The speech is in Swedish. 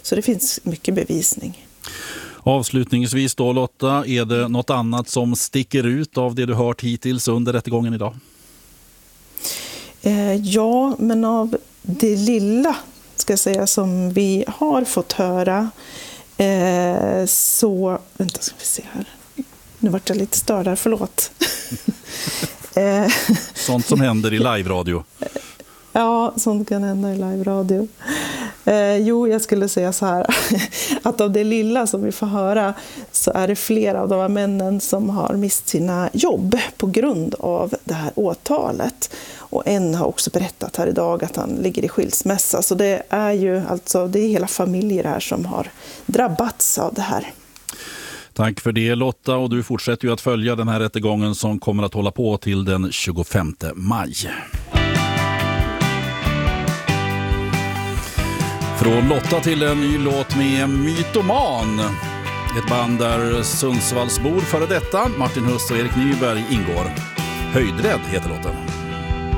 Så det finns mycket bevisning. Avslutningsvis då Lotta, är det något annat som sticker ut av det du hört hittills under rättegången idag? Ja, men av det lilla ska jag säga som vi har fått höra så... Vänta, ska vi se här. Nu vart jag lite störd där, förlåt. Sånt som händer i live-radio. Ja, sånt kan hända i live-radio. Jo, jag skulle säga så här, att av det lilla som vi får höra så är det flera av de här männen som har mist sina jobb på grund av det här åtalet. Och en har också berättat här idag att han ligger i skilsmässa. Så det är ju alltså, det är hela familjer här som har drabbats av det här. Tack för det Lotta, och du fortsätter ju att följa den här rättegången som kommer att hålla på till den 25 maj. Från Lotta till en ny låt med Mytoman. Ett band där Sundsvallsbor före detta, Martin Huss och Erik Nyberg ingår. Höjdrädd heter låten.